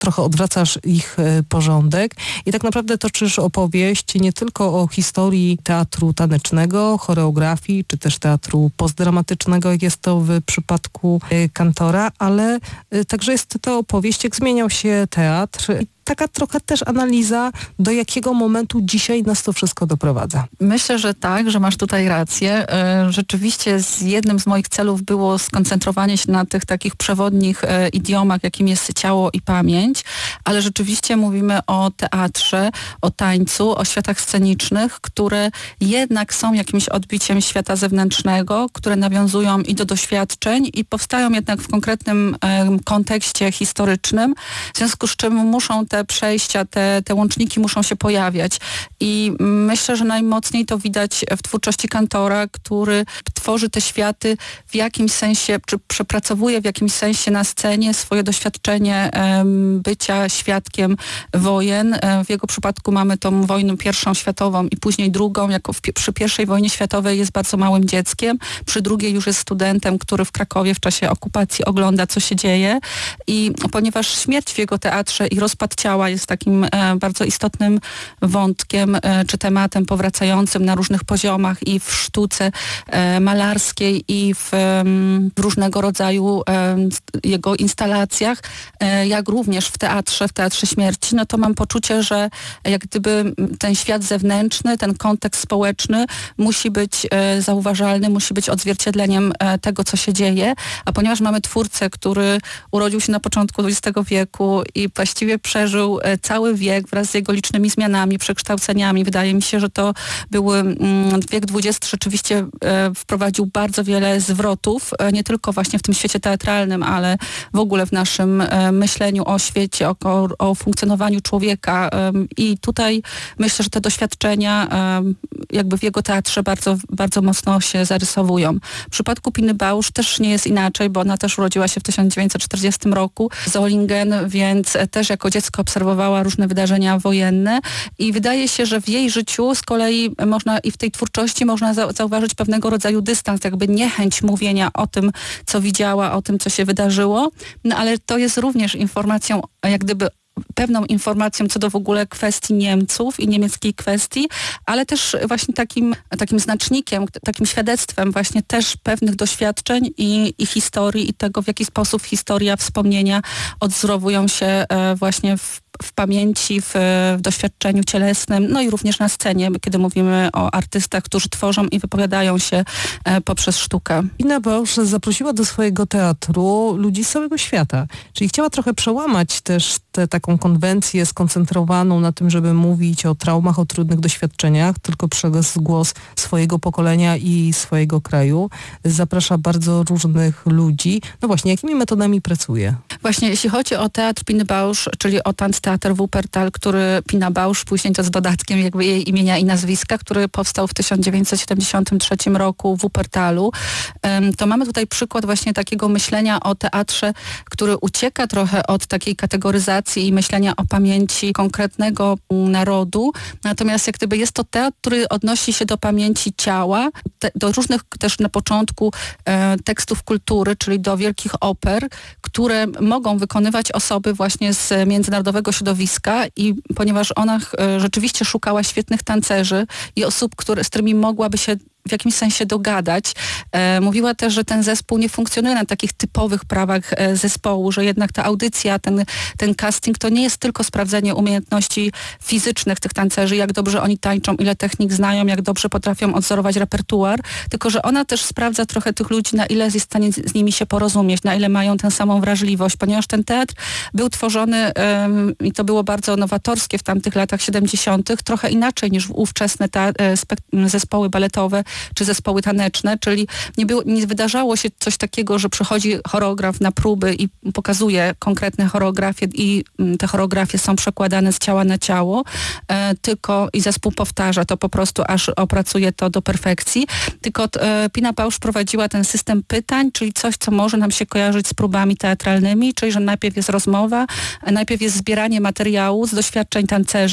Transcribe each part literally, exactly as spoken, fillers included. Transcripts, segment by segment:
trochę odwracasz ich porządek i tak naprawdę toczysz opowieść nie tylko o historii teatru tanecznego, choreografii, czy też teatru postdramatycznego, jak jest to w przypadku Kantora, ale także jest to opowieść, jak zmieniał się teatr. Taka trochę też analiza, do jakiego momentu dzisiaj nas to wszystko doprowadza. Myślę, że tak, że masz tutaj rację. Rzeczywiście z jednym z moich celów było skoncentrowanie się na tych takich przewodnich idiomach, jakim jest ciało i pamięć, ale rzeczywiście mówimy o teatrze, o tańcu, o światach scenicznych, które jednak są jakimś odbiciem świata zewnętrznego, które nawiązują i do doświadczeń i powstają jednak w konkretnym kontekście historycznym, w związku z czym muszą te przejścia, te, te łączniki muszą się pojawiać. I myślę, że najmocniej to widać w twórczości Kantora, który tworzy te światy w jakimś sensie, czy przepracowuje w jakimś sensie na scenie swoje doświadczenie um, bycia świadkiem wojen. W jego przypadku mamy tą wojnę pierwszą światową i później drugą. Jako w, przy pierwszej wojnie światowej jest bardzo małym dzieckiem, przy drugiej już jest studentem, który w Krakowie w czasie okupacji ogląda, co się dzieje. I ponieważ śmierć w jego teatrze i rozpad ciała jest takim e, bardzo istotnym wątkiem e, czy tematem powracającym na różnych poziomach i w sztuce e, malarskiej i w, e, w różnego rodzaju e, jego instalacjach, e, jak również w teatrze, w Teatrze Śmierci, no to mam poczucie, że jak gdyby ten świat zewnętrzny, ten kontekst społeczny musi być e, zauważalny, musi być odzwierciedleniem e, tego, co się dzieje, a ponieważ mamy twórcę, który urodził się na początku dwudziestego wieku i właściwie przeżył cały wiek wraz z jego licznymi zmianami, przekształceniami. Wydaje mi się, że to był mm, wiek dwudziesty rzeczywiście e, wprowadził bardzo wiele zwrotów, e, nie tylko właśnie w tym świecie teatralnym, ale w ogóle w naszym e, myśleniu o świecie, o, o funkcjonowaniu człowieka. E, I tutaj myślę, że te doświadczenia e, jakby w jego teatrze bardzo, bardzo mocno się zarysowują. W przypadku Piny Bausch też nie jest inaczej, bo ona też urodziła się w tysiąc dziewięćset czterdziestym roku z Zolingen, więc też jako dziecko obserwowała różne wydarzenia wojenne i wydaje się, że w jej życiu z kolei można i w tej twórczości można zauważyć pewnego rodzaju dystans, jakby niechęć mówienia o tym, co widziała, o tym, co się wydarzyło, no ale to jest również informacją jak gdyby pewną informacją co do w ogóle kwestii Niemców i niemieckiej kwestii, ale też właśnie takim, takim znacznikiem, takim świadectwem właśnie też pewnych doświadczeń i, i historii i tego, w jaki sposób historia, wspomnienia odzorowują się e, właśnie w w pamięci, w, w doświadczeniu cielesnym, no i również na scenie, kiedy mówimy o artystach, którzy tworzą i wypowiadają się e, poprzez sztukę. Pina Bausch zaprosiła do swojego teatru ludzi z całego świata, czyli chciała trochę przełamać też tę taką konwencję skoncentrowaną na tym, żeby mówić o traumach, o trudnych doświadczeniach, tylko przez głos swojego pokolenia i swojego kraju. Zaprasza bardzo różnych ludzi. No właśnie, jakimi metodami pracuje? Właśnie, jeśli chodzi o teatr Piny Bausch, czyli o Tanztheater Wuppertal, który Pina Bausch, później to z dodatkiem jakby jej imienia i nazwiska, który powstał w tysiąc dziewięćset siedemdziesiątym trzecim roku w Wuppertalu, to mamy tutaj przykład właśnie takiego myślenia o teatrze, który ucieka trochę od takiej kategoryzacji i myślenia o pamięci konkretnego narodu. Natomiast jak gdyby jest to teatr, który odnosi się do pamięci ciała, te, do różnych też na początku e, tekstów kultury, czyli do wielkich oper, które mogą wykonywać osoby właśnie z międzynarodowego środowiska i ponieważ ona e, rzeczywiście szukała świetnych tancerzy i osób, które, z którymi mogłaby się w jakimś sensie dogadać. E, mówiła też, że ten zespół nie funkcjonuje na takich typowych prawach e, zespołu, że jednak ta audycja, ten, ten casting to nie jest tylko sprawdzenie umiejętności fizycznych tych tancerzy, jak dobrze oni tańczą, ile technik znają, jak dobrze potrafią odzorować repertuar, tylko że ona też sprawdza trochę tych ludzi, na ile jest w stanie z, z nimi się porozumieć, na ile mają tę samą wrażliwość, ponieważ ten teatr był tworzony e, i to było bardzo nowatorskie w tamtych latach siedemdziesiątych, trochę inaczej niż ówczesne ta, e, spek- zespoły baletowe czy zespoły taneczne, czyli nie, było, nie wydarzało się coś takiego, że przychodzi choreograf na próby i pokazuje konkretne choreografie i te choreografie są przekładane z ciała na ciało, e, tylko i zespół powtarza to po prostu, aż opracuje to do perfekcji. Tylko e, Pina Bausch prowadziła ten system pytań, czyli coś, co może nam się kojarzyć z próbami teatralnymi, czyli że najpierw jest rozmowa, najpierw jest zbieranie materiału z doświadczeń tancerzy,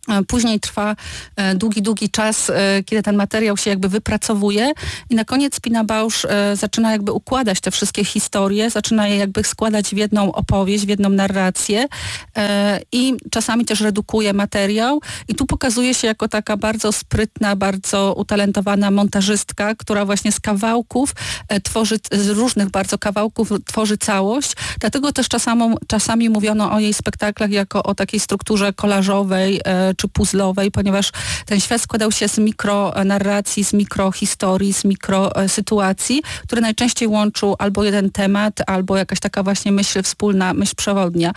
Później trwa długi, długi czas, kiedy ten materiał się jakby wypracowuje i na koniec Pina Bausch zaczyna jakby układać te wszystkie historie, zaczyna je jakby składać w jedną opowieść, w jedną narrację i czasami też redukuje materiał i tu pokazuje się jako taka bardzo sprytna, bardzo utalentowana montażystka, która właśnie z kawałków tworzy, z różnych bardzo kawałków tworzy całość. Dlatego też czasami, czasami mówiono o jej spektaklach jako o takiej strukturze kolażowej czy puzzlowej, ponieważ ten świat składał się z mikronarracji, z mikrohistorii, z mikrosytuacji, które najczęściej łączył albo jeden temat, albo jakaś taka właśnie myśl wspólna, myśl przewodnia.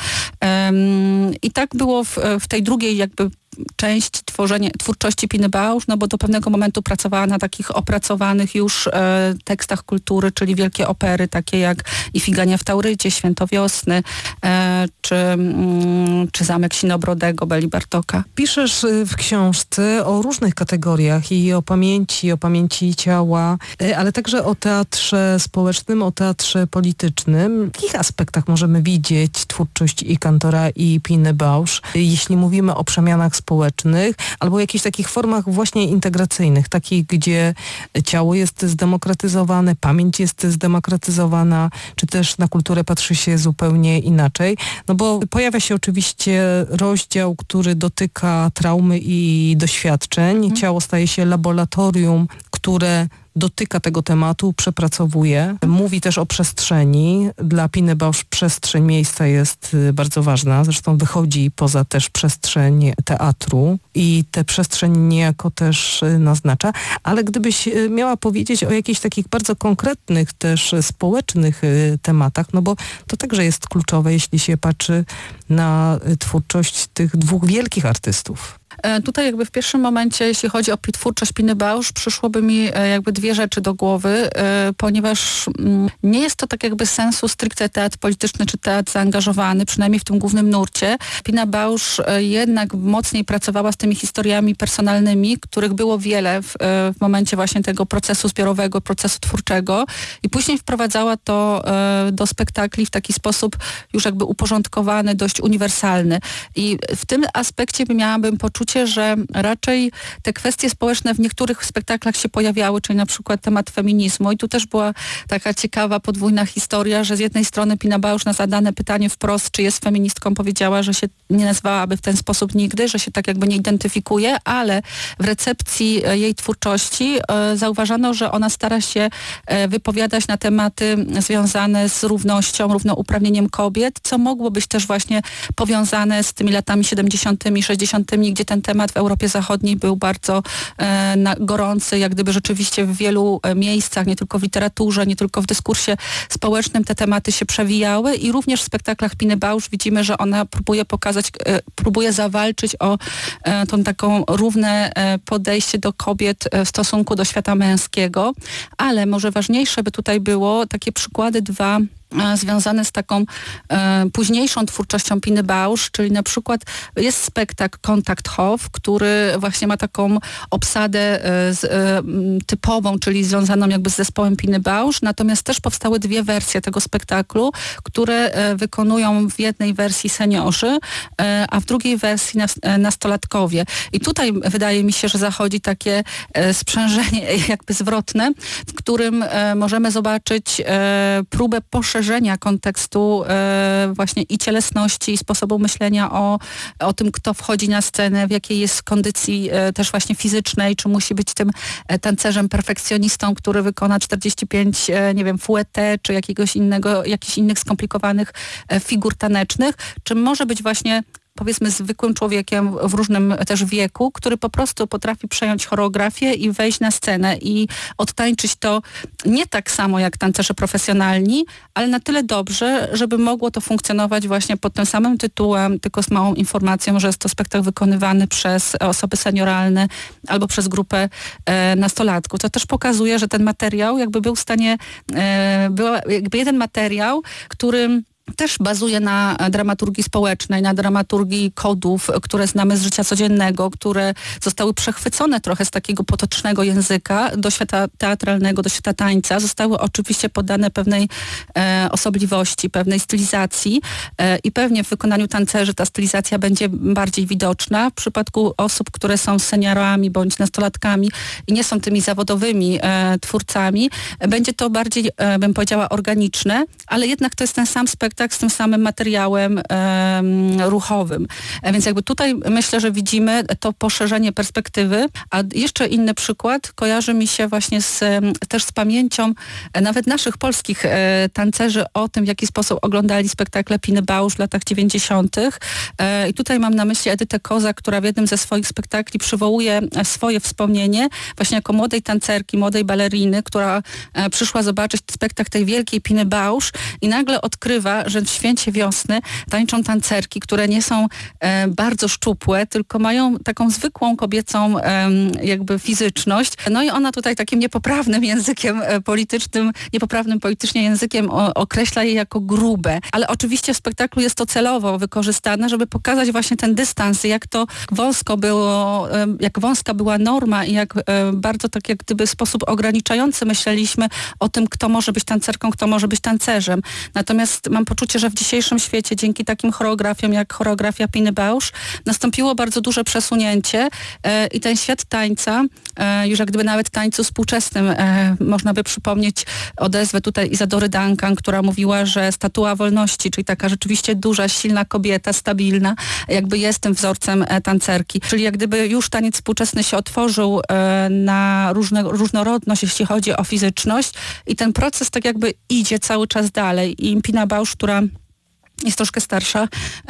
Um, I tak było w, w tej drugiej jakby część tworzenia, twórczości Piny Bausch, no bo do pewnego momentu pracowała na takich opracowanych już e, tekstach kultury, czyli wielkie opery, takie jak Ifigenia w Taurycie, Święto Wiosny, e, czy, mm, czy Zamek Sinobrodego Beli Bartoka. Piszesz w książce o różnych kategoriach i o pamięci, o pamięci ciała, ale także o teatrze społecznym, o teatrze politycznym. W jakich aspektach możemy widzieć twórczość i Kantora, i Piny Bausch, jeśli mówimy o przemianach społecznych, albo jakichś takich formach właśnie integracyjnych, takich, gdzie ciało jest zdemokratyzowane, pamięć jest zdemokratyzowana, czy też na kulturę patrzy się zupełnie inaczej. No bo pojawia się oczywiście rozdział, który dotyka traumy i doświadczeń. Mhm. Ciało staje się laboratorium, które dotyka tego tematu, przepracowuje. Mówi też o przestrzeni. Dla Piny Bausch przestrzeń miejsca jest bardzo ważna. Zresztą wychodzi poza też przestrzeń teatru i tę przestrzeń niejako też naznacza. Ale gdybyś miała powiedzieć o jakichś takich bardzo konkretnych też społecznych tematach, no bo to także jest kluczowe, jeśli się patrzy na twórczość tych dwóch wielkich artystów. Tutaj jakby w pierwszym momencie, jeśli chodzi o twórczość Piny Bausch, przyszłoby mi jakby dwie rzeczy do głowy, ponieważ nie jest to tak jakby sensu stricte teatr polityczny czy teatr zaangażowany, przynajmniej w tym głównym nurcie. Pina Bausch jednak mocniej pracowała z tymi historiami personalnymi, których było wiele w, w momencie właśnie tego procesu zbiorowego, procesu twórczego i później wprowadzała to do spektakli w taki sposób już jakby uporządkowany, dość uniwersalny. I w tym aspekcie miałabym poczucie, że raczej te kwestie społeczne w niektórych spektaklach się pojawiały, czyli na przykład temat feminizmu i tu też była taka ciekawa podwójna historia, że z jednej strony Pina Bausch na zadane pytanie wprost, czy jest feministką, powiedziała, że się nie nazywałaby w ten sposób nigdy, że się tak jakby nie identyfikuje, ale w recepcji jej twórczości e, zauważano, że ona stara się e, wypowiadać na tematy związane z równością, równouprawnieniem kobiet, co mogło być też właśnie powiązane z tymi latami siedemdziesiątymi, sześćdziesiątymi, gdzie ten temat w Europie Zachodniej był bardzo e, na, gorący, jak gdyby rzeczywiście w wielu e, miejscach, nie tylko w literaturze, nie tylko w dyskursie społecznym te tematy się przewijały i również w spektaklach Piny Bausch widzimy, że ona próbuje pokazać, e, próbuje zawalczyć o e, tą taką równe e, podejście do kobiet e, w stosunku do świata męskiego, ale może ważniejsze by tutaj było takie przykłady dwa związane z taką e, późniejszą twórczością Piny Bausch, czyli na przykład jest spektakl Kontakthof, który właśnie ma taką obsadę e, z, e, typową, czyli związaną jakby z zespołem Piny Bausch, natomiast też powstały dwie wersje tego spektaklu, które e, wykonują w jednej wersji seniorzy, e, a w drugiej wersji nas, e, nastolatkowie. I tutaj wydaje mi się, że zachodzi takie e, sprzężenie jakby zwrotne, w którym e, możemy zobaczyć e, próbę poszerzenia kontekstu e, właśnie i cielesności, i sposobu myślenia o, o tym, kto wchodzi na scenę, w jakiej jest kondycji e, też właśnie fizycznej, czy musi być tym e, tancerzem, perfekcjonistą, który wykona czterdzieści pięć, e, nie wiem, fouetté, czy jakiegoś innego, jakichś innych skomplikowanych e, figur tanecznych, czy może być właśnie powiedzmy zwykłym człowiekiem w różnym też wieku, który po prostu potrafi przejąć choreografię i wejść na scenę i odtańczyć to nie tak samo jak tancerze profesjonalni, ale na tyle dobrze, żeby mogło to funkcjonować właśnie pod tym samym tytułem, tylko z małą informacją, że jest to spektakl wykonywany przez osoby senioralne albo przez grupę e, nastolatków. To też pokazuje, że ten materiał jakby był w stanie, e, był jakby jeden materiał, który też bazuje na dramaturgii społecznej, na dramaturgii kodów, które znamy z życia codziennego, które zostały przechwycone trochę z takiego potocznego języka do świata teatralnego, do świata tańca. Zostały oczywiście poddane pewnej e, osobliwości, pewnej stylizacji e, i pewnie w wykonaniu tancerzy ta stylizacja będzie bardziej widoczna. W przypadku osób, które są seniorami bądź nastolatkami i nie są tymi zawodowymi e, twórcami, będzie to bardziej, e, bym powiedziała, organiczne, ale jednak to jest ten sam spektakl z tym samym materiałem e, ruchowym. E, więc jakby tutaj myślę, że widzimy to poszerzenie perspektywy, a jeszcze inny przykład kojarzy mi się właśnie z, też z pamięcią e, nawet naszych polskich e, tancerzy o tym, w jaki sposób oglądali spektakle Piny Bausch w latach dziewięćdziesiątych. E, I tutaj mam na myśli Edytę Kozak, która w jednym ze swoich spektakli przywołuje swoje wspomnienie właśnie jako młodej tancerki, młodej baleriny, która e, przyszła zobaczyć spektakl tej wielkiej Piny Bausch i nagle odkrywa, że w święcie wiosny tańczą tancerki, które nie są e, bardzo szczupłe, tylko mają taką zwykłą kobiecą e, jakby fizyczność. No i ona tutaj takim niepoprawnym językiem e, politycznym, niepoprawnym politycznie językiem o, określa je jako grube. Ale oczywiście w spektaklu jest to celowo wykorzystane, żeby pokazać właśnie ten dystans, jak to wąsko było, e, jak wąska była norma i jak e, bardzo tak jak gdyby w sposób ograniczający myśleliśmy o tym, kto może być tancerką, kto może być tancerzem. Natomiast mam poczucie, że w dzisiejszym świecie dzięki takim choreografiom jak choreografia Piny Bausch nastąpiło bardzo duże przesunięcie e, i ten świat tańca, e, już jak gdyby nawet tańcu współczesnym, e, można by przypomnieć odezwę tutaj Isadory Duncan, która mówiła, że statua wolności, czyli taka rzeczywiście duża, silna kobieta, stabilna, jakby jest tym wzorcem e, tancerki. Czyli jak gdyby już taniec współczesny się otworzył e, na różne, różnorodność, jeśli chodzi o fizyczność i ten proces tak jakby idzie cały czas dalej i Pina Bausch, która jest troszkę starsza,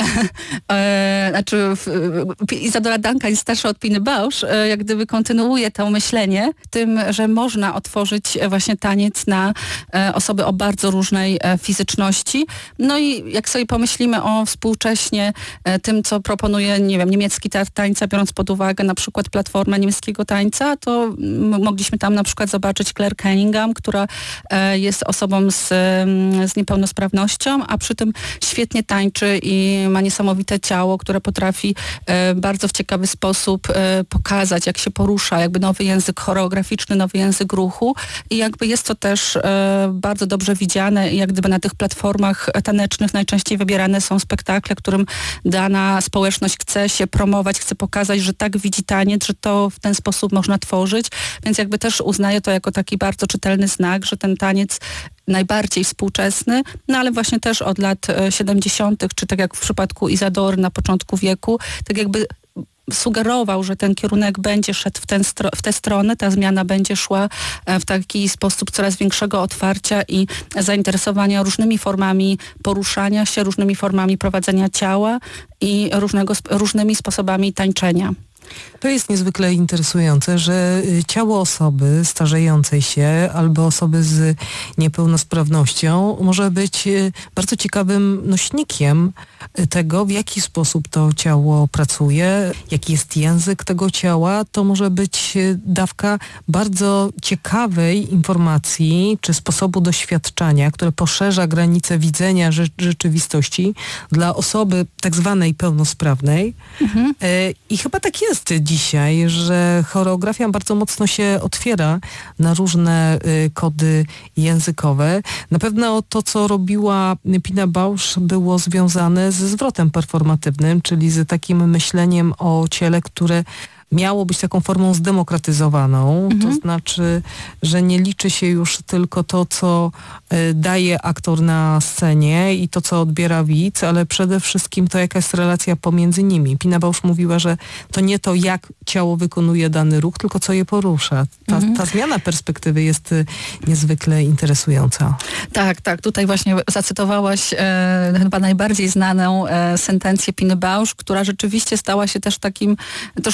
e, znaczy w, Isadora Duncan jest starsza od Piny Bausch, e, jak gdyby kontynuuje to myślenie tym, że można otworzyć właśnie taniec na e, osoby o bardzo różnej e, fizyczności. No i jak sobie pomyślimy o współcześnie e, tym, co proponuje, nie wiem, niemiecki teatr tańca, biorąc pod uwagę na przykład platformę niemieckiego tańca, to m, mogliśmy tam na przykład zobaczyć Claire Cunningham, która e, jest osobą z, z niepełnosprawnością, a przy tym świetnie świetnie tańczy i ma niesamowite ciało, które potrafi e, bardzo w ciekawy sposób e, pokazać, jak się porusza, jakby nowy język choreograficzny, nowy język ruchu i jakby jest to też e, bardzo dobrze widziane i jak gdyby na tych platformach tanecznych najczęściej wybierane są spektakle, którym dana społeczność chce się promować, chce pokazać, że tak widzi taniec, że to w ten sposób można tworzyć, więc jakby też uznaję to jako taki bardzo czytelny znak, że ten taniec najbardziej współczesny, no ale właśnie też od lat siedemdziesiątych, czy tak jak w przypadku Isadory na początku wieku, tak jakby sugerował, że ten kierunek będzie szedł w, ten stro- w tę stronę, ta zmiana będzie szła w taki sposób coraz większego otwarcia i zainteresowania różnymi formami poruszania się, różnymi formami prowadzenia ciała i różnego, różnymi sposobami tańczenia. To jest niezwykle interesujące, że ciało osoby starzejącej się albo osoby z niepełnosprawnością może być bardzo ciekawym nośnikiem tego, w jaki sposób to ciało pracuje, jaki jest język tego ciała. To może być dawka bardzo ciekawej informacji czy sposobu doświadczania, które poszerza granice widzenia rze- rzeczywistości dla osoby tak zwanej pełnosprawnej. Mhm. I chyba tak jest dzisiaj, że choreografia bardzo mocno się otwiera na różne y, kody językowe. Na pewno to, co robiła Pina Bausch, było związane ze zwrotem performatywnym, czyli z takim myśleniem o ciele, które miało być taką formą zdemokratyzowaną, mhm. to znaczy, że nie liczy się już tylko to, co y, daje aktor na scenie i to, co odbiera widz, ale przede wszystkim to, jaka jest relacja pomiędzy nimi. Pina Bausch mówiła, że to nie to, jak ciało wykonuje dany ruch, tylko co je porusza. Ta, mhm. ta zmiana perspektywy jest y, niezwykle interesująca. Tak, tak. Tutaj właśnie zacytowałaś e, chyba najbardziej znaną e, sentencję Piny Bausch, która rzeczywiście stała się też takim troszkę wytrychem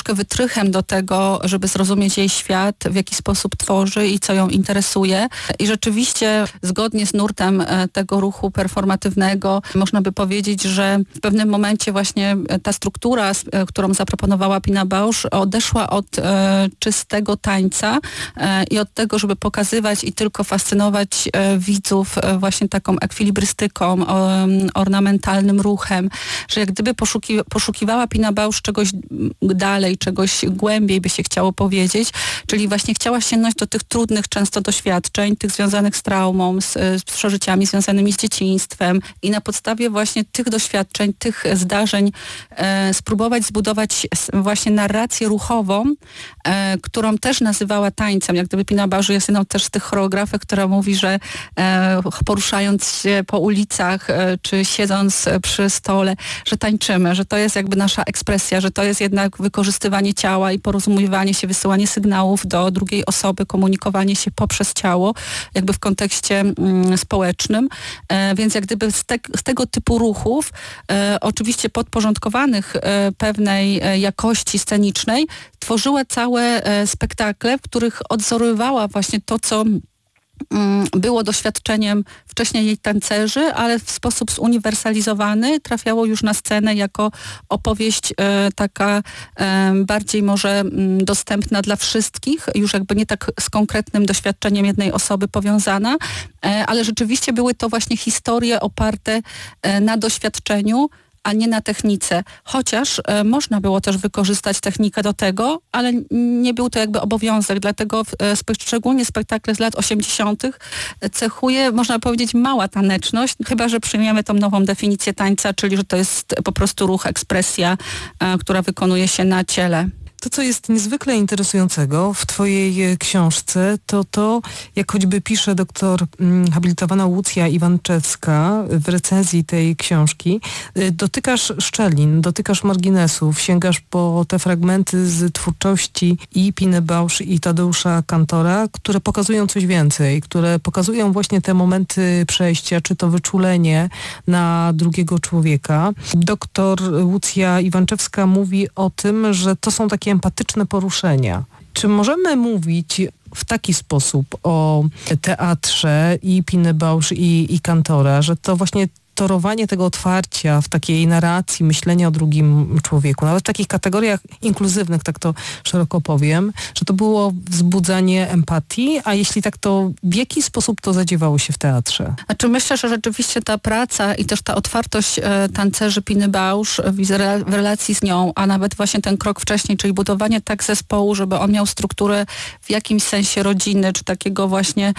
wytrychem do tego, żeby zrozumieć jej świat, w jaki sposób tworzy i co ją interesuje. I rzeczywiście zgodnie z nurtem tego ruchu performatywnego można by powiedzieć, że w pewnym momencie właśnie ta struktura, którą zaproponowała Pina Bausch, odeszła od e, czystego tańca e, i od tego, żeby pokazywać i tylko fascynować e, widzów e, właśnie taką ekwilibrystyką, o, ornamentalnym ruchem, że jak gdyby poszuki, poszukiwała Pina Bausch czegoś dalej, czegoś głębiej by się chciało powiedzieć, czyli właśnie chciała sięgnąć do tych trudnych często doświadczeń, tych związanych z traumą, z, z przeżyciami związanymi z dzieciństwem i na podstawie właśnie tych doświadczeń, tych zdarzeń e, spróbować zbudować właśnie narrację ruchową, e, którą też nazywała tańcem. Jak gdyby Pina Bausch jest jedną też z tych choreografek, która mówi, że e, poruszając się po ulicach, e, czy siedząc przy stole, że tańczymy, że to jest jakby nasza ekspresja, że to jest jednak wykorzystywanie ciała i porozumiewanie się, wysyłanie sygnałów do drugiej osoby, komunikowanie się poprzez ciało, jakby w kontekście mm, społecznym. E, więc jak gdyby z, te, z tego typu ruchów, e, oczywiście podporządkowanych e, pewnej e, jakości scenicznej, tworzyła całe e, spektakle, w których odzorowywała właśnie to, co było doświadczeniem wcześniej jej tancerzy, ale w sposób zuniwersalizowany trafiało już na scenę jako opowieść e, taka e, bardziej może m, dostępna dla wszystkich, już jakby nie tak z konkretnym doświadczeniem jednej osoby powiązana, e, ale rzeczywiście były to właśnie historie oparte e, na doświadczeniu, a nie na technice. Chociaż e, można było też wykorzystać technikę do tego, ale nie był to jakby obowiązek, dlatego e, szczególnie spektakle z lat osiemdziesiątych cechuje, można powiedzieć, mała taneczność, chyba że przyjmiemy tą nową definicję tańca, czyli że to jest po prostu ruch, ekspresja, e, która wykonuje się na ciele. To, co jest niezwykle interesującego w twojej książce, to to, jak choćby pisze doktor mm, habilitowana Łucja Iwanczewska w recenzji tej książki, y, dotykasz szczelin, dotykasz marginesów, sięgasz po te fragmenty z twórczości i Piny Bausch i Tadeusza Kantora, które pokazują coś więcej, które pokazują właśnie te momenty przejścia, czy to wyczulenie na drugiego człowieka. Doktor Łucja Iwanczewska mówi o tym, że to są takie empatyczne poruszenia. Czy możemy mówić w taki sposób o teatrze i Piny Bausch i, i Kantora, że to właśnie torowanie tego otwarcia w takiej narracji, myślenia o drugim człowieku, nawet w takich kategoriach inkluzywnych, tak to szeroko powiem, że to było wzbudzanie empatii, a jeśli tak, to w jaki sposób to zadziewało się w teatrze? Znaczy myślę, że rzeczywiście ta praca i też ta otwartość e, tancerzy Piny Bausch w, w relacji z nią, a nawet właśnie ten krok wcześniej, czyli budowanie tak zespołu, żeby on miał strukturę w jakimś sensie rodziny, czy takiego właśnie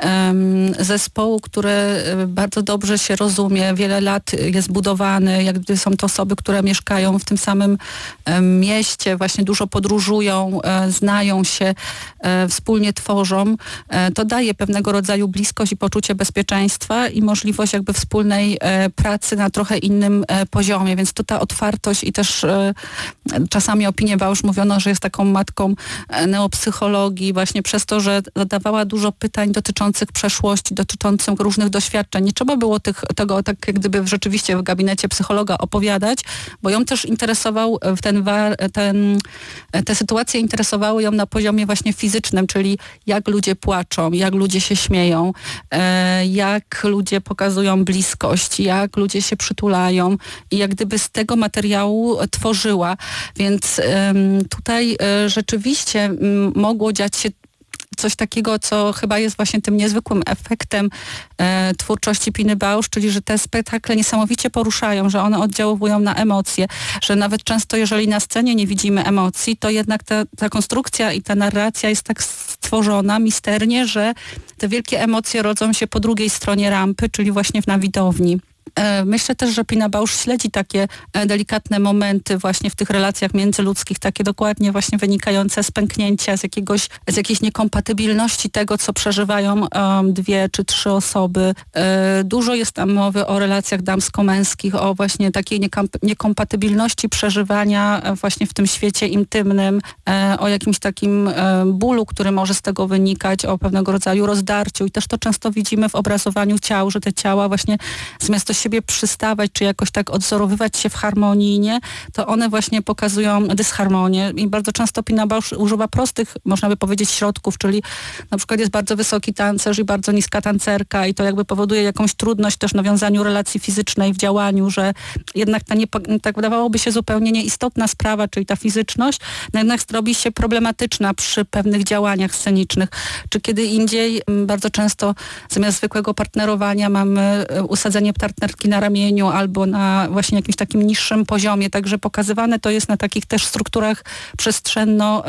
um, zespołu, który bardzo dobrze się rozumie, wiele lat jest budowany, jak gdy są to osoby, które mieszkają w tym samym e, mieście, właśnie dużo podróżują, e, znają się, e, wspólnie tworzą, e, to daje pewnego rodzaju bliskość i poczucie bezpieczeństwa i możliwość jakby wspólnej e, pracy na trochę innym e, poziomie, więc to ta otwartość i też e, czasami o Pinie Bausch mówiono, że jest taką matką e, neopsychologii, właśnie przez to, że zadawała dużo pytań dotyczących przeszłości, dotyczących różnych doświadczeń. Nie trzeba było tych, tego tak jak gdyby rzeczywiście w gabinecie psychologa opowiadać, bo ją też interesował ten, ten, te sytuacje interesowały ją na poziomie właśnie fizycznym, czyli jak ludzie płaczą, jak ludzie się śmieją, e, jak ludzie pokazują bliskość, jak ludzie się przytulają i jak gdyby z tego materiału tworzyła. Więc e, tutaj e, rzeczywiście m, mogło dziać się coś takiego, co chyba jest właśnie tym niezwykłym efektem e, twórczości Piny Bausch, czyli że te spektakle niesamowicie poruszają, że one oddziałują na emocje, że nawet często jeżeli na scenie nie widzimy emocji, to jednak ta, ta konstrukcja i ta narracja jest tak stworzona misternie, że te wielkie emocje rodzą się po drugiej stronie rampy, czyli właśnie na widowni. Myślę też, że Pina Bausch śledzi takie delikatne momenty właśnie w tych relacjach międzyludzkich, takie dokładnie właśnie wynikające z pęknięcia, z jakiegoś, z jakiejś niekompatybilności tego, co przeżywają um, dwie czy trzy osoby. E, dużo jest tam mowy o relacjach damsko-męskich, o właśnie takiej niekom- niekompatybilności przeżywania właśnie w tym świecie intymnym, e, o jakimś takim e, bólu, który może z tego wynikać, o pewnego rodzaju rozdarciu i też to często widzimy w obrazowaniu ciał, że te ciała właśnie zamiast do siebie przystawać, czy jakoś tak odzorowywać się w harmonijnie, to one właśnie pokazują dysharmonię i bardzo często Pina Bausch używa prostych, można by powiedzieć, środków, czyli na przykład jest bardzo wysoki tancerz i bardzo niska tancerka i to jakby powoduje jakąś trudność też w nawiązaniu relacji fizycznej, w działaniu, że jednak ta nie, tak wydawałoby się zupełnie nieistotna sprawa, czyli ta fizyczność, no jednak robi się problematyczna przy pewnych działaniach scenicznych. Czy kiedy indziej bardzo często zamiast zwykłego partnerowania mamy usadzenie partnerki na ramieniu albo na właśnie jakimś takim niższym poziomie, także pokazywane to jest na takich też strukturach przestrzenno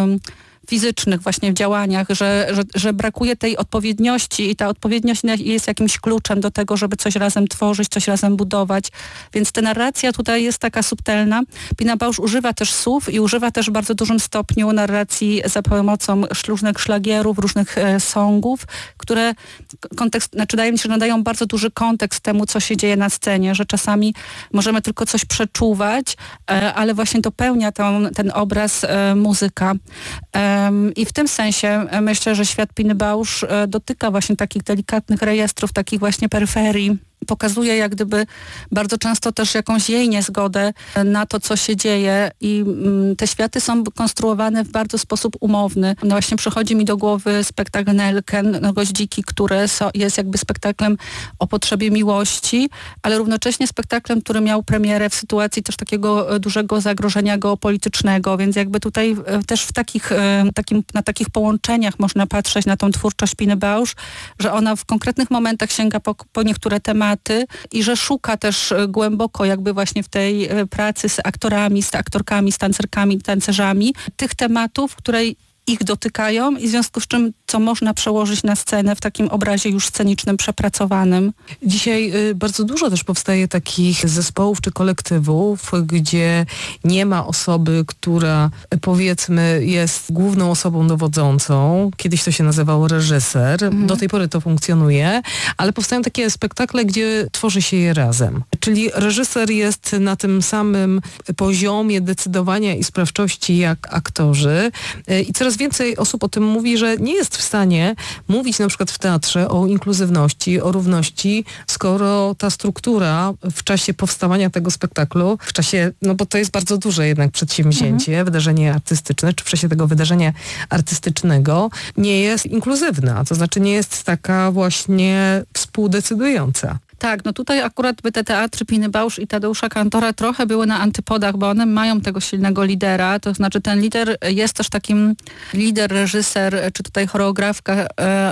fizycznych właśnie w działaniach, że, że, że brakuje tej odpowiedniości i ta odpowiedniość jest jakimś kluczem do tego, żeby coś razem tworzyć, coś razem budować. Więc ta narracja tutaj jest taka subtelna. Pina Bausch używa też słów i używa też w bardzo dużym stopniu narracji za pomocą różnych szlagierów, różnych e, songów, które kontekst, znaczy wydaje mi się, że nadają bardzo duży kontekst temu, co się dzieje na scenie, że czasami możemy tylko coś przeczuwać, e, ale właśnie dopełnia tą, ten obraz e, muzyka. E, I w tym sensie myślę, że świat Piny Bausch dotyka właśnie takich delikatnych rejestrów, takich właśnie peryferii. Pokazuje jak gdyby bardzo często też jakąś jej niezgodę na to, co się dzieje i te światy są konstruowane w bardzo sposób umowny. No właśnie przychodzi mi do głowy spektakl Nelken, no Goździki, który jest jakby spektaklem o potrzebie miłości, ale równocześnie spektaklem, który miał premierę w sytuacji też takiego dużego zagrożenia geopolitycznego, więc jakby tutaj też w takich, takim, na takich połączeniach można patrzeć na tą twórczość Piny Bausch, że ona w konkretnych momentach sięga po, po niektóre tematy, i że szuka też głęboko jakby właśnie w tej pracy z aktorami, z aktorkami, z tancerkami, tancerzami tych tematów, które ich dotykają i w związku z czym co można przełożyć na scenę w takim obrazie już scenicznym, przepracowanym. Dzisiaj y, bardzo dużo też powstaje takich zespołów czy kolektywów, gdzie nie ma osoby, która powiedzmy jest główną osobą dowodzącą. Kiedyś to się nazywało reżyser. Mhm. Do tej pory to funkcjonuje, ale powstają takie spektakle, gdzie tworzy się je razem. Czyli reżyser jest na tym samym poziomie decydowania i sprawczości jak aktorzy y, i coraz więcej osób o tym mówi, że nie jest w stanie mówić na przykład w teatrze o inkluzywności, o równości, skoro ta struktura w czasie powstawania tego spektaklu, w czasie, no bo to jest bardzo duże jednak przedsięwzięcie, mhm. wydarzenie artystyczne, czy w czasie tego wydarzenia artystycznego nie jest inkluzywna, to znaczy nie jest taka właśnie współdecydująca. Tak, no tutaj akurat by te teatry Piny Bausch i Tadeusza Kantora trochę były na antypodach, bo one mają tego silnego lidera, to znaczy ten lider jest też takim lider, reżyser, czy tutaj choreografka,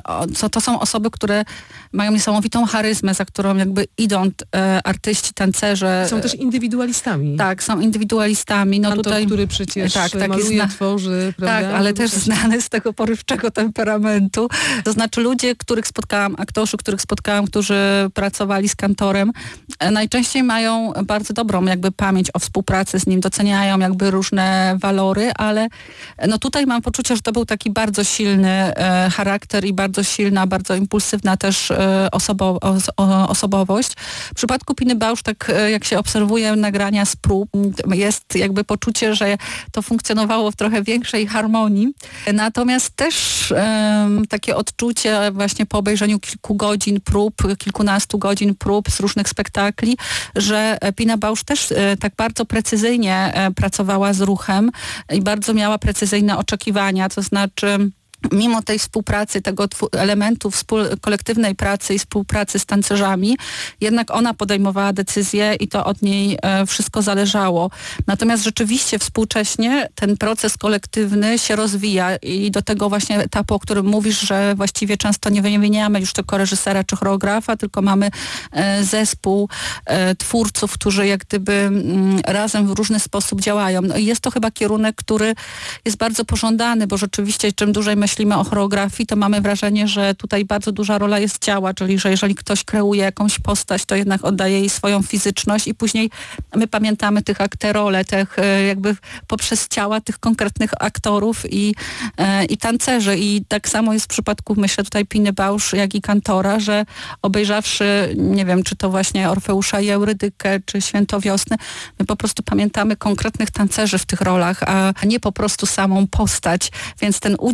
co to są osoby, które mają niesamowitą charyzmę, za którą jakby idą artyści, tancerze. Są też indywidualistami. Tak, są indywidualistami. No Kantor, tutaj, który przecież tak, tak, maluje, zna... tworzy, prawda? Tak, ale też znany z tego porywczego temperamentu. To znaczy ludzie, których spotkałam, aktorzy, których spotkałam, którzy pracowali z Kantorem, najczęściej mają bardzo dobrą jakby pamięć o współpracy z nim, doceniają jakby różne walory, ale no tutaj mam poczucie, że to był taki bardzo silny e, charakter i bardzo silna, bardzo impulsywna też e, osobo, o, osobowość. W przypadku Piny Bausch, tak e, jak się obserwuje nagrania z prób, jest jakby poczucie, że to funkcjonowało w trochę większej harmonii. Natomiast też e, takie odczucie właśnie po obejrzeniu kilku godzin prób, kilkunastu godzin prób z różnych spektakli, że Pina Bausch też e, tak bardzo precyzyjnie e, pracowała z ruchem i bardzo miała precyzyjne oczekiwania, to znaczy mimo tej współpracy, tego elementu współ- kolektywnej pracy i współpracy z tancerzami, jednak ona podejmowała decyzje i to od niej e, wszystko zależało. Natomiast rzeczywiście współcześnie ten proces kolektywny się rozwija i do tego właśnie etapu, o którym mówisz, że właściwie często nie wymieniamy już tylko reżysera czy choreografa, tylko mamy e, zespół e, twórców, którzy jak gdyby m, razem w różny sposób działają. No i jest to chyba kierunek, który jest bardzo pożądany, bo rzeczywiście czym dłużej my myślimy o choreografii, to mamy wrażenie, że tutaj bardzo duża rola jest ciała, czyli że jeżeli ktoś kreuje jakąś postać, to jednak oddaje jej swoją fizyczność i później my pamiętamy tych aktorole, tych jakby poprzez ciała tych konkretnych aktorów i, i tancerzy. I tak samo jest w przypadku, myślę tutaj Piny Bausch, jak i Kantora, że obejrzawszy, nie wiem, czy to właśnie Orfeusza i Eurydykę, czy Świętowiosnę, my po prostu pamiętamy konkretnych tancerzy w tych rolach, a nie po prostu samą postać. Więc ten udział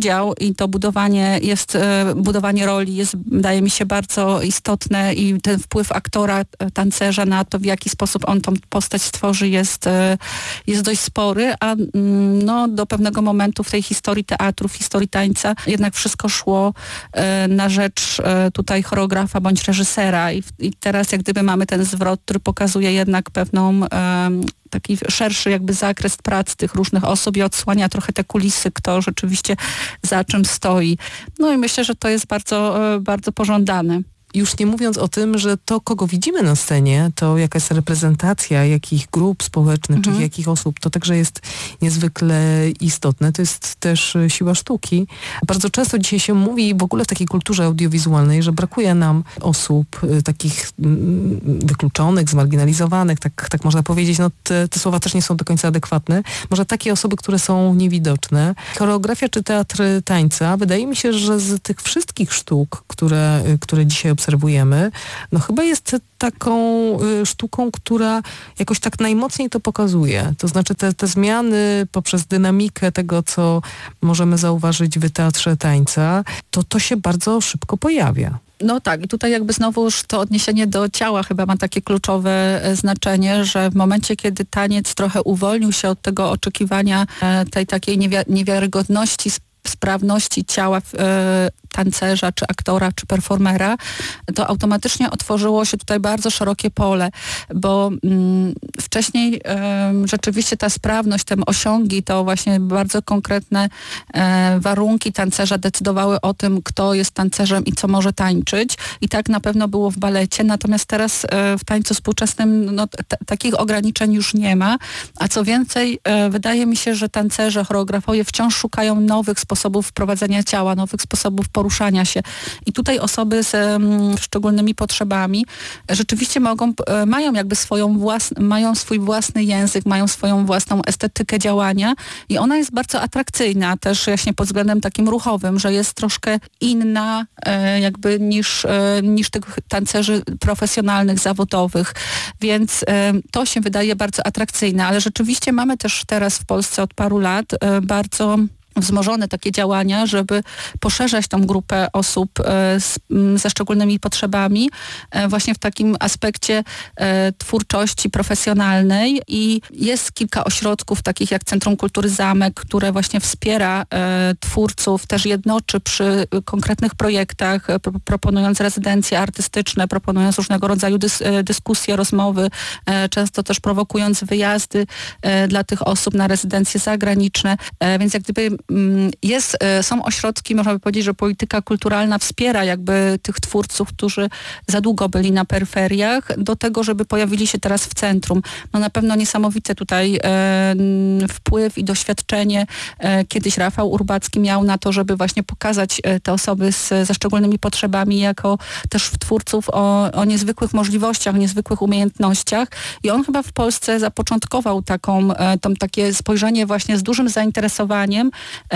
i to budowanie jest, budowanie roli jest, wydaje mi się, bardzo istotne i ten wpływ aktora, tancerza na to, w jaki sposób on tą postać stworzy, jest, jest dość spory, a no, do pewnego momentu w tej historii teatru, w historii tańca jednak wszystko szło na rzecz tutaj choreografa bądź reżysera i, i teraz jak gdyby mamy ten zwrot, który pokazuje jednak pewną taki szerszy jakby zakres prac tych różnych osób i odsłania trochę te kulisy, kto rzeczywiście za czym stoi. No i myślę, że to jest bardzo, bardzo pożądane. Już nie mówiąc o tym, że to, kogo widzimy na scenie, to jaka jest reprezentacja, jakich grup społecznych, mhm. czy jakich osób, to także jest niezwykle istotne. To jest też siła sztuki. Bardzo często dzisiaj się mówi w ogóle w takiej kulturze audiowizualnej, że brakuje nam osób y, takich y, wykluczonych, zmarginalizowanych, tak, tak można powiedzieć. No te, te słowa też nie są do końca adekwatne. Może takie osoby, które są niewidoczne. Choreografia czy teatr tańca, wydaje mi się, że z tych wszystkich sztuk, które, y, które dzisiaj obserwujemy, obserwujemy, no chyba jest taką y, sztuką, która jakoś tak najmocniej to pokazuje. To znaczy te, te zmiany poprzez dynamikę tego, co możemy zauważyć w teatrze tańca, to to się bardzo szybko pojawia. No tak, i tutaj jakby znowuż to odniesienie do ciała chyba ma takie kluczowe znaczenie, że w momencie, kiedy taniec trochę uwolnił się od tego oczekiwania tej takiej niewia- niewiarygodności, sprawności ciała e, tancerza, czy aktora, czy performera, to automatycznie otworzyło się tutaj bardzo szerokie pole, bo mm, wcześniej e, rzeczywiście ta sprawność, te osiągi, to właśnie bardzo konkretne e, warunki tancerza decydowały o tym, kto jest tancerzem i co może tańczyć. I tak na pewno było w balecie, natomiast teraz e, w tańcu współczesnym no, t- takich ograniczeń już nie ma, a co więcej, e, wydaje mi się, że tancerze, choreografowie wciąż szukają nowych sposobów sposobów wprowadzania ciała, nowych sposobów poruszania się. I tutaj osoby z um, szczególnymi potrzebami rzeczywiście mogą, e, mają jakby swoją własną, mają swój własny język, mają swoją własną estetykę działania i ona jest bardzo atrakcyjna też właśnie pod względem takim ruchowym, że jest troszkę inna e, jakby niż, e, niż tych tancerzy profesjonalnych, zawodowych. Więc e, to się wydaje bardzo atrakcyjne, ale rzeczywiście mamy też teraz w Polsce od paru lat e, bardzo wzmożone takie działania, żeby poszerzać tą grupę osób e, z, m, ze szczególnymi potrzebami e, właśnie w takim aspekcie e, twórczości profesjonalnej i jest kilka ośrodków takich jak Centrum Kultury Zamek, które właśnie wspiera e, twórców, też jednoczy przy konkretnych projektach, e, pro, proponując rezydencje artystyczne, proponując różnego rodzaju dys, e, dyskusje, rozmowy, e, często też prowokując wyjazdy e, dla tych osób na rezydencje zagraniczne, e, więc jak gdyby Jest, są ośrodki, można by powiedzieć, że polityka kulturalna wspiera jakby tych twórców, którzy za długo byli na peryferiach, do tego, żeby pojawili się teraz w centrum. No na pewno niesamowity tutaj e, wpływ i doświadczenie e, kiedyś Rafał Urbacki miał na to, żeby właśnie pokazać e, te osoby z, ze szczególnymi potrzebami jako też twórców o, o niezwykłych możliwościach, niezwykłych umiejętnościach i on chyba w Polsce zapoczątkował taką, e, tą, takie spojrzenie właśnie z dużym zainteresowaniem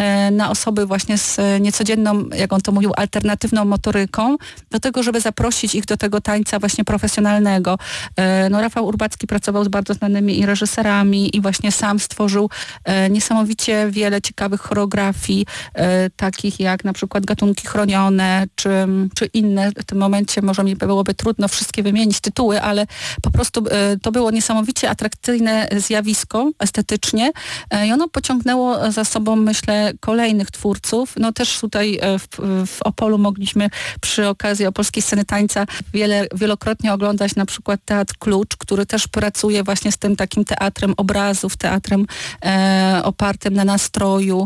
na osoby właśnie z niecodzienną, jak on to mówił, alternatywną motoryką, do tego, żeby zaprosić ich do tego tańca właśnie profesjonalnego. No, Rafał Urbacki pracował z bardzo znanymi i reżyserami i właśnie sam stworzył niesamowicie wiele ciekawych choreografii, takich jak na przykład Gatunki chronione, czy, czy inne. W tym momencie może mi byłoby trudno wszystkie wymienić tytuły, ale po prostu to było niesamowicie atrakcyjne zjawisko estetycznie i ono pociągnęło za sobą, myślę, kolejnych twórców. No też tutaj w, w Opolu mogliśmy przy okazji opolskiej sceny tańca wiele, wielokrotnie oglądać na przykład Teatr Klucz, który też pracuje właśnie z tym takim teatrem obrazów, teatrem e, opartym na nastroju,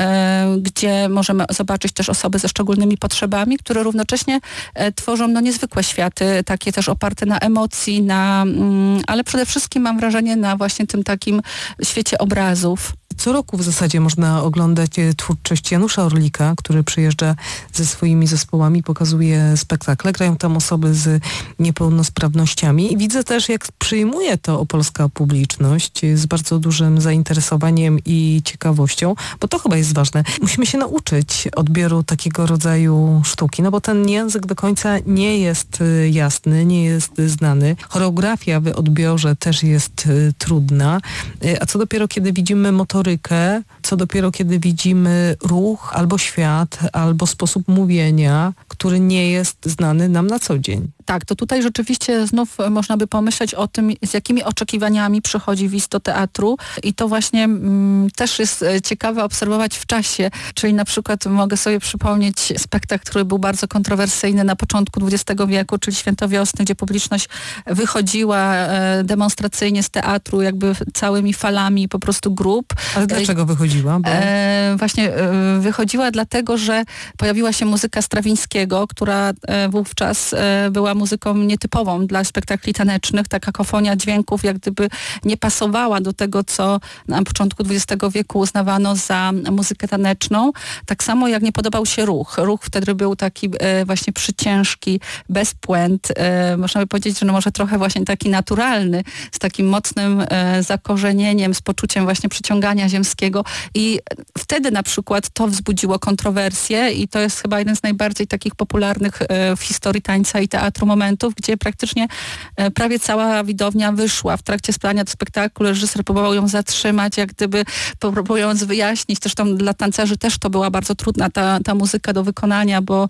e, gdzie możemy zobaczyć też osoby ze szczególnymi potrzebami, które równocześnie e, tworzą no, niezwykłe światy, takie też oparte na emocji, na, mm, ale przede wszystkim mam wrażenie na właśnie tym takim świecie obrazów. Co roku w zasadzie można oglądać twórczość Janusza Orlika, który przyjeżdża ze swoimi zespołami, pokazuje spektakle. Grają tam osoby z niepełnosprawnościami. I widzę też, jak przyjmuje to opolska publiczność z bardzo dużym zainteresowaniem i ciekawością, bo to chyba jest ważne. Musimy się nauczyć odbioru takiego rodzaju sztuki, no bo ten język do końca nie jest jasny, nie jest znany. Choreografia w odbiorze też jest trudna, a co dopiero kiedy widzimy motorykę, motorykę, co dopiero kiedy widzimy ruch albo świat, albo sposób mówienia, który nie jest znany nam na co dzień. Tak, to tutaj rzeczywiście znów można by pomyśleć o tym, z jakimi oczekiwaniami przychodzi widz do teatru i to właśnie mm, też jest ciekawe obserwować w czasie, czyli na przykład mogę sobie przypomnieć spektakl, który był bardzo kontrowersyjny na początku dwudziestego wieku, czyli Święto Wiosny, gdzie publiczność wychodziła e, demonstracyjnie z teatru jakby całymi falami po prostu grup. Ale dlaczego wychodziła? Bo... E, właśnie e, wychodziła dlatego, że pojawiła się muzyka Strawińskiego, która e, wówczas e, była muzyką nietypową dla spektakli tanecznych. Ta kakofonia dźwięków jak gdyby nie pasowała do tego, co na początku dwudziestego wieku uznawano za muzykę taneczną. Tak samo jak nie podobał się ruch. Ruch wtedy był taki e, właśnie przyciężki, bez puent. E, można by powiedzieć, że no może trochę właśnie taki naturalny, z takim mocnym e, zakorzenieniem, z poczuciem właśnie przyciągania ziemskiego. I wtedy na przykład to wzbudziło kontrowersje i to jest chyba jeden z najbardziej takich popularnych e, w historii tańca i teatru momentów, gdzie praktycznie e, prawie cała widownia wyszła. W trakcie sprania do spektaklu reżyser próbował ją zatrzymać, jak gdyby próbując wyjaśnić. Zresztą dla tancerzy też to była bardzo trudna ta, ta muzyka do wykonania, bo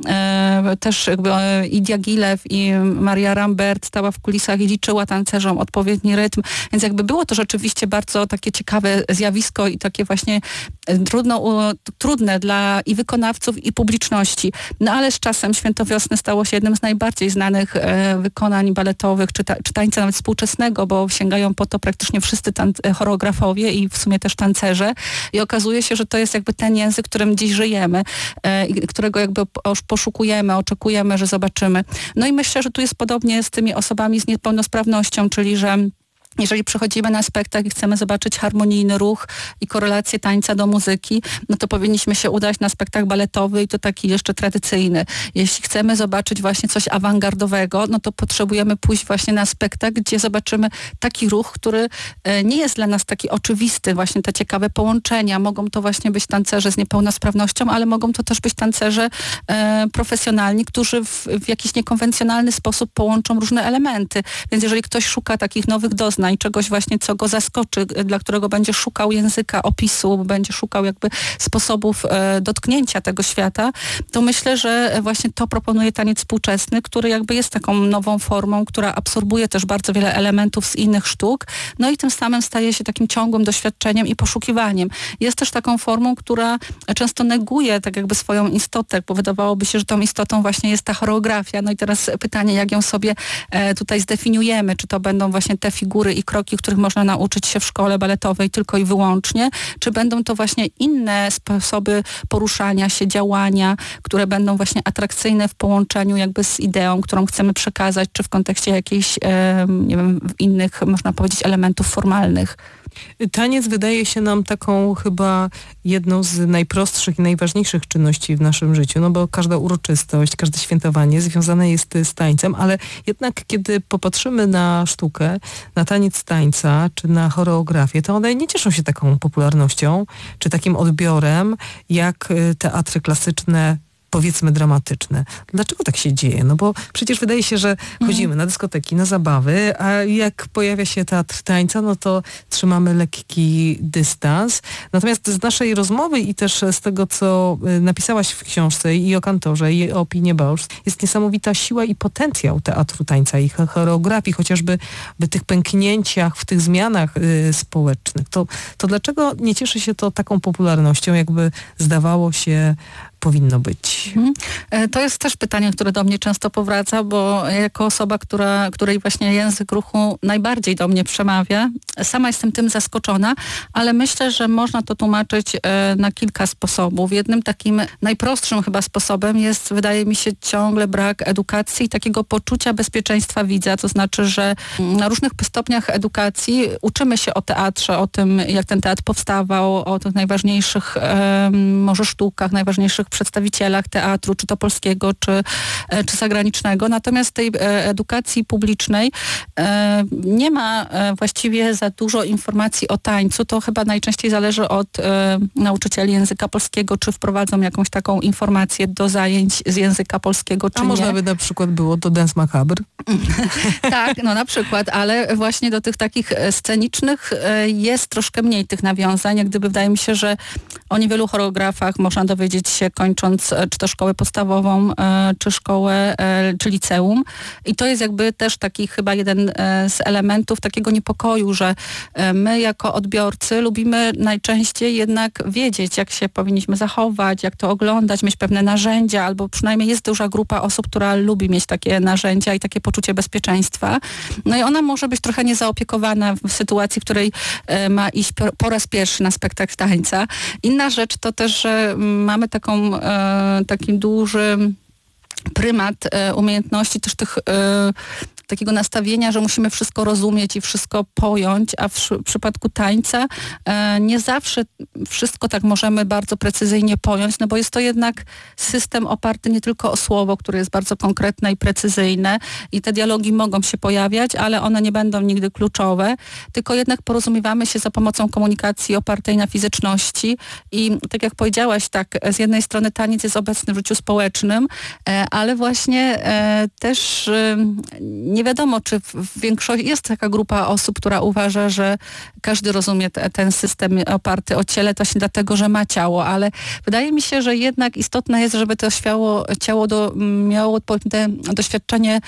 e, też jakby e, i Diaghilev i Maria Rambert stała w kulisach i liczyła tancerzom odpowiedni rytm, więc jakby było to rzeczywiście bardzo takie ciekawe zjawisko i takie właśnie trudno, u, trudne dla i wykonawców, i publiczności. No ale z czasem Święto Wiosny stało się jednym z najbardziej znanych e, wykonań baletowych, czy, ta, czy tańca nawet współczesnego, bo sięgają po to praktycznie wszyscy tan- choreografowie i w sumie też tancerze. I okazuje się, że to jest jakby ten język, którym dziś żyjemy, e, którego jakby poszukujemy, oczekujemy, że zobaczymy. No i myślę, że tu jest podobnie z tymi osobami z niepełnosprawnością, czyli że jeżeli przychodzimy na spektakl i chcemy zobaczyć harmonijny ruch i korelację tańca do muzyki, no to powinniśmy się udać na spektakl baletowy i to taki jeszcze tradycyjny. Jeśli chcemy zobaczyć właśnie coś awangardowego, no to potrzebujemy pójść właśnie na spektakl, gdzie zobaczymy taki ruch, który nie jest dla nas taki oczywisty, właśnie te ciekawe połączenia. Mogą to właśnie być tancerze z niepełnosprawnością, ale mogą to też być tancerze e, profesjonalni, którzy w, w jakiś niekonwencjonalny sposób połączą różne elementy. Więc jeżeli ktoś szuka takich nowych doznań, i czegoś właśnie, co go zaskoczy, dla którego będzie szukał języka opisu, będzie szukał jakby sposobów e, dotknięcia tego świata, to myślę, że właśnie to proponuje taniec współczesny, który jakby jest taką nową formą, która absorbuje też bardzo wiele elementów z innych sztuk, no i tym samym staje się takim ciągłym doświadczeniem i poszukiwaniem. Jest też taką formą, która często neguje tak jakby swoją istotę, bo wydawałoby się, że tą istotą właśnie jest ta choreografia. No i teraz pytanie, jak ją sobie e, tutaj zdefiniujemy, czy to będą właśnie te figury i kroki, których można nauczyć się w szkole baletowej tylko i wyłącznie, czy będą to właśnie inne sposoby poruszania się, działania, które będą właśnie atrakcyjne w połączeniu jakby z ideą, którą chcemy przekazać, czy w kontekście jakichś, e, nie wiem, innych, można powiedzieć, elementów formalnych. Taniec wydaje się nam taką chyba jedną z najprostszych i najważniejszych czynności w naszym życiu, no bo każda uroczystość, każde świętowanie związane jest z tańcem, ale jednak kiedy popatrzymy na sztukę, na taniec tańca, czy na choreografię, to one nie cieszą się taką popularnością, czy takim odbiorem, jak teatry klasyczne, powiedzmy dramatyczne. Dlaczego tak się dzieje? No bo przecież wydaje się, że chodzimy mhm. na dyskoteki, na zabawy, a jak pojawia się teatr tańca, no to trzymamy lekki dystans. Natomiast z naszej rozmowy i też z tego, co napisałaś w książce i o kantorze, i o Pinie Bausch, jest niesamowita siła i potencjał teatru tańca i choreografii, chociażby w tych pęknięciach, w tych zmianach y, społecznych. To, to dlaczego nie cieszy się to taką popularnością, jakby zdawało się powinno być? To jest też pytanie, które do mnie często powraca, bo jako osoba, która, której właśnie język ruchu najbardziej do mnie przemawia, sama jestem tym zaskoczona, ale myślę, że można to tłumaczyć na kilka sposobów. Jednym takim najprostszym chyba sposobem jest, wydaje mi się, ciągle brak edukacji i takiego poczucia bezpieczeństwa widza, to znaczy, że na różnych stopniach edukacji uczymy się o teatrze, o tym, jak ten teatr powstawał, o tych najważniejszych może sztukach, najważniejszych czołowych przedstawicielach teatru, czy to polskiego, czy, czy zagranicznego. Natomiast tej edukacji publicznej nie ma właściwie za dużo informacji o tańcu. To chyba najczęściej zależy od nauczycieli języka polskiego, czy wprowadzą jakąś taką informację do zajęć z języka polskiego, czy A nie. można by na przykład było to Dance Macabre? Tak, no na przykład, ale właśnie do tych takich scenicznych jest troszkę mniej tych nawiązań. Jak gdyby wydaje mi się, że o niewielu choreografach można dowiedzieć się kończąc czy to szkołę podstawową, czy szkołę, czy liceum. I to jest jakby też taki chyba jeden z elementów takiego niepokoju, że my jako odbiorcy lubimy najczęściej jednak wiedzieć, jak się powinniśmy zachować, jak to oglądać, mieć pewne narzędzia, albo przynajmniej jest duża grupa osób, która lubi mieć takie narzędzia i takie poczucie bezpieczeństwa. No i ona może być trochę niezaopiekowana w sytuacji, w której ma iść po raz pierwszy na spektakl tańca. Inna rzecz to też, że mamy taką, taki duży prymat umiejętności też tych takiego nastawienia, że musimy wszystko rozumieć i wszystko pojąć, a w, w przypadku tańca e, nie zawsze wszystko tak możemy bardzo precyzyjnie pojąć, no bo jest to jednak system oparty nie tylko o słowo, które jest bardzo konkretne i precyzyjne i te dialogi mogą się pojawiać, ale one nie będą nigdy kluczowe, tylko jednak porozumiewamy się za pomocą komunikacji opartej na fizyczności i tak jak powiedziałaś, tak, z jednej strony taniec jest obecny w życiu społecznym, e, ale właśnie e, też e, nie wiadomo, czy w większości jest taka grupa osób, która uważa, że każdy rozumie te, ten system oparty o ciele właśnie dlatego, że ma ciało, ale wydaje mi się, że jednak istotne jest, żeby to świało, ciało do, miało odpowiednie doświadczenie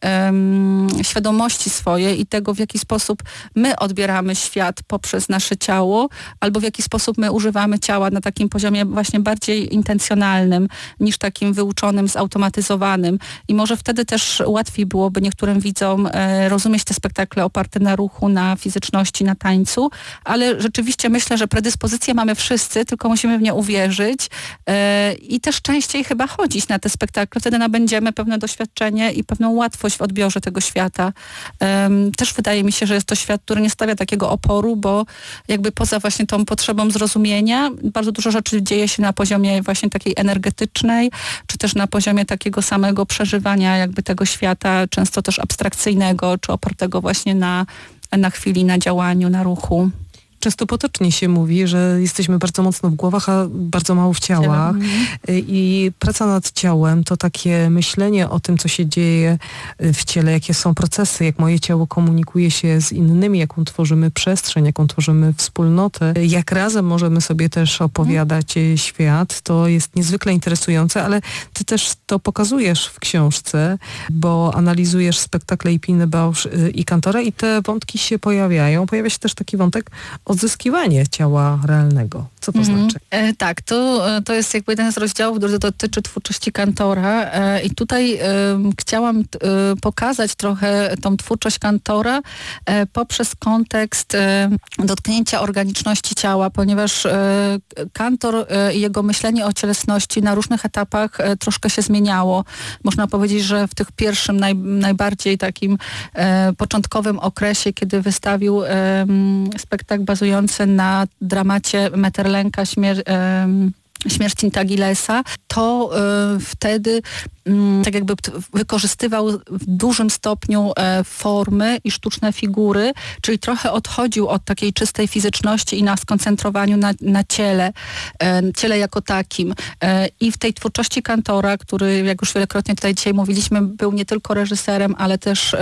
um, świadomości swojej i tego, w jaki sposób my odbieramy świat poprzez nasze ciało, albo w jaki sposób my używamy ciała na takim poziomie właśnie bardziej intencjonalnym, niż takim wyuczonym, zautomatyzowanym. I może wtedy też łatwiej byłoby niektórym widzom e, rozumieć te spektakle oparte na ruchu, na fizyczności, na tańcu, ale rzeczywiście myślę, że predyspozycje mamy wszyscy, tylko musimy w nie uwierzyć e, i też częściej chyba chodzić na te spektakle, wtedy nabędziemy pewne doświadczenie i pewną łatwość w odbiorze tego świata. E, też wydaje mi się, że jest to świat, który nie stawia takiego oporu, bo jakby poza właśnie tą potrzebą zrozumienia, bardzo dużo rzeczy dzieje się na poziomie właśnie takiej energetycznej, czy też na poziomie takiego samego przeżywania jakby tego świata, często też abstrakcyjnego, czy opartego właśnie na, na chwili, na działaniu, na ruchu. Często potocznie się mówi, że jesteśmy bardzo mocno w głowach, a bardzo mało w ciałach. Mhm. I praca nad ciałem to takie myślenie o tym, co się dzieje w ciele, jakie są procesy, jak moje ciało komunikuje się z innymi, jaką tworzymy przestrzeń, jaką tworzymy wspólnotę, jak razem możemy sobie też opowiadać mhm. świat. To jest niezwykle interesujące, ale ty też to pokazujesz w książce, bo analizujesz spektakle i Piny Bausch i Kantora i te wątki się pojawiają. Pojawia się też taki wątek odzyskiwanie ciała realnego. Co to mm. znaczy? E, tak, to, to jest jakby jeden z rozdziałów, który dotyczy twórczości Kantora e, i tutaj e, chciałam e, pokazać trochę tą twórczość Kantora e, poprzez kontekst e, dotknięcia organiczności ciała, ponieważ e, Kantor i e, jego myślenie o cielesności na różnych etapach e, troszkę się zmieniało. Można powiedzieć, że w tych pierwszym, naj, najbardziej takim e, początkowym okresie, kiedy wystawił e, spektakl bazujący na dramacie Metterlenka śmier- Śmierć Intagilesa, to y, wtedy y, tak jakby wykorzystywał w dużym stopniu y, formy i sztuczne figury, czyli trochę odchodził od takiej czystej fizyczności i na skoncentrowaniu na, na ciele, y, ciele jako takim. Y, I w tej twórczości Kantora, który, jak już wielokrotnie tutaj dzisiaj mówiliśmy, był nie tylko reżyserem, ale też, y,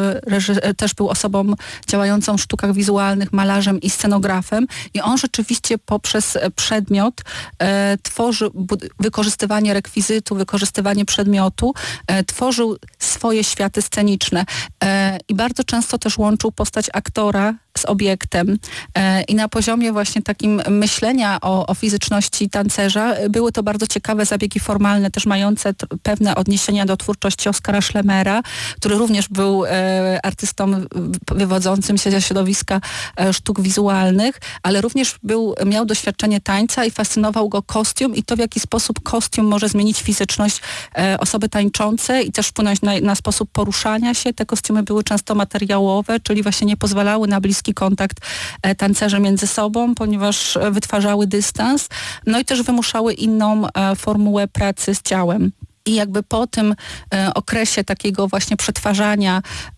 reży- też był osobą działającą w sztukach wizualnych, malarzem i scenografem. I on rzeczywiście poprzez przedmiot y, tworzył wykorzystywanie rekwizytu, wykorzystywanie przedmiotu, e, tworzył swoje światy sceniczne e, i bardzo często też łączył postać aktora z obiektem e, i na poziomie właśnie takim myślenia o, o fizyczności tancerza były to bardzo ciekawe zabiegi formalne, też mające t- pewne odniesienia do twórczości Oskara Schlemera, który również był e, artystą wywodzącym się ze środowiska e, sztuk wizualnych, ale również był, miał doświadczenie tańca i fascynował go kostium i to, w jaki sposób kostium może zmienić fizyczność e, osoby tańczącej i też wpłynąć na, na sposób poruszania się. Te kostiumy były często materiałowe, czyli właśnie nie pozwalały na bliską bliski kontakt tancerzy między sobą, ponieważ wytwarzały dystans, no i też wymuszały inną formułę pracy z ciałem. I jakby po tym e, okresie takiego właśnie przetwarzania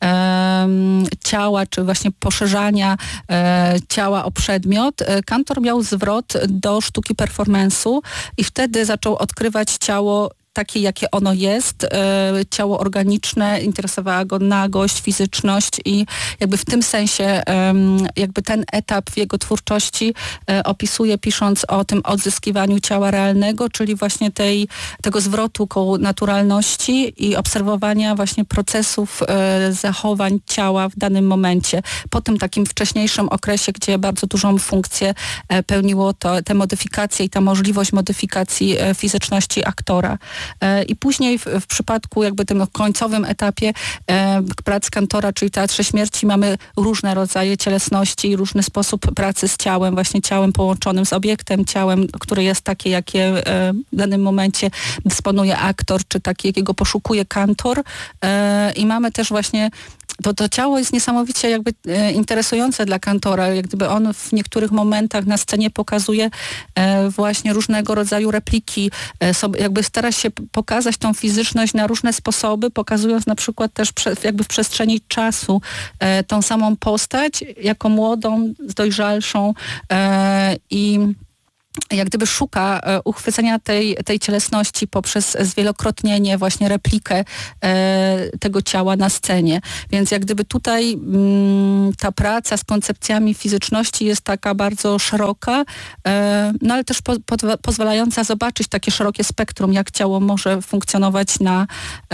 e, ciała, czy właśnie poszerzania e, ciała o przedmiot, e, Kantor miał zwrot do sztuki performance'u i wtedy zaczął odkrywać ciało takie, jakie ono jest, e, ciało organiczne, interesowała go nagość, fizyczność i jakby w tym sensie e, jakby ten etap w jego twórczości e, opisuje, pisząc o tym odzyskiwaniu ciała realnego, czyli właśnie tej, tego zwrotu koło naturalności i obserwowania właśnie procesów e, zachowań ciała w danym momencie. Po tym takim wcześniejszym okresie, gdzie bardzo dużą funkcję e, pełniło to, te modyfikacje i ta możliwość modyfikacji e, fizyczności aktora. I później w, w przypadku jakby tym końcowym etapie e, prac Kantora, czyli Teatrze Śmierci, mamy różne rodzaje cielesności, różny sposób pracy z ciałem, właśnie ciałem połączonym z obiektem, ciałem, które jest takie, jakie e, w danym momencie dysponuje aktor, czy takie, jakiego poszukuje Kantor. E, I mamy też właśnie To, to ciało jest niesamowicie jakby e, interesujące dla Kantora, jak gdyby on w niektórych momentach na scenie pokazuje e, właśnie różnego rodzaju repliki, e, sobie, jakby stara się pokazać tą fizyczność na różne sposoby, pokazując na przykład też prze, jakby w przestrzeni czasu e, tą samą postać, jako młodą, dojrzalszą e, i jak gdyby szuka e, uchwycenia tej, tej cielesności poprzez zwielokrotnienie, właśnie replikę e, tego ciała na scenie. Więc jak gdyby tutaj mm, ta praca z koncepcjami fizyczności jest taka bardzo szeroka, e, no ale też po, po, pozwalająca zobaczyć takie szerokie spektrum, jak ciało może funkcjonować na,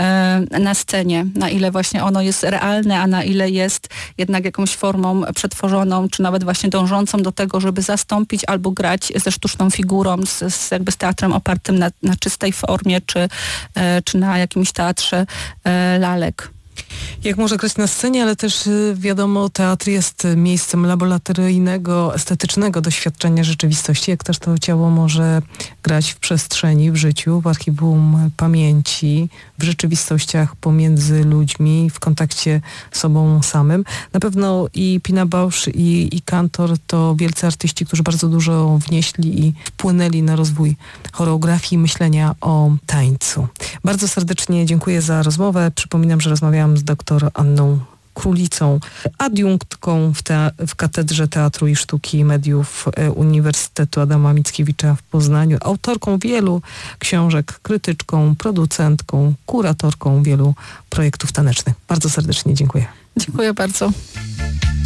e, na scenie, na ile właśnie ono jest realne, a na ile jest jednak jakąś formą przetworzoną, czy nawet właśnie dążącą do tego, żeby zastąpić albo grać ze sztuczną figurą, z, z jakby z teatrem opartym na, na czystej formie, czy, e, czy na jakimś teatrze e, lalek. Jak może grać na scenie, ale też wiadomo, teatr jest miejscem laboratoryjnego, estetycznego doświadczenia rzeczywistości, jak też to ciało może grać w przestrzeni, w życiu, w archiwum pamięci, w rzeczywistościach pomiędzy ludźmi, w kontakcie z sobą samym. Na pewno i Pina Bausch, i, i Kantor to wielcy artyści, którzy bardzo dużo wnieśli i wpłynęli na rozwój choreografii i myślenia o tańcu. Bardzo serdecznie dziękuję za rozmowę. Przypominam, że rozmawiałam z dr Anną Królicą, adiunktką w, te, w Katedrze Teatru i Sztuki i Mediów Uniwersytetu Adama Mickiewicza w Poznaniu, autorką wielu książek, krytyczką, producentką, kuratorką wielu projektów tanecznych. Bardzo serdecznie dziękuję. Dziękuję bardzo.